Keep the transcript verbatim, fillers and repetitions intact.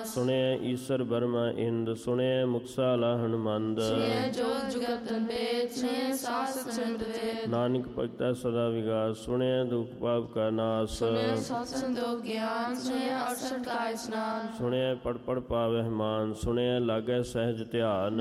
ਸੁਣਿਐ ਈਸਰ ਬਰਮਾ ਇੰਦ ਸੁਣਿਐ ਮੁਕਸਾ ਲਾਹਣ ਮੰਦ ਸੁਣਿਐ ਜੋਤ ਜੁਗਤ ਅੰਬੇ ਸੁਣਿਐ ਸਾਸਤ ਸਿਮਰਤ ਵੇਦ ਨਾਨਕ ਭਗਤੈ ਸਦਾ ਵਿਗਾਸ ਸੁਣਿਐ ਦੁਖ ਪਾਪ ਕਾ ਨਾਸ ਸੁਣਿਐ ਸਤ ਸੰਤੋਖ ਗਿਆਨ ਸੁਣਿਐ ਅਰਸਠ ਕਾ ਇਸਨਾਨ ਸੁਣਿਐ ਪੜ ਪੜ ਪਾਵਹਿ ਮਾਨ ਸੁਣਿਐ ਲਾਗੈ ਸਹਿਜ ਧਿਆਨ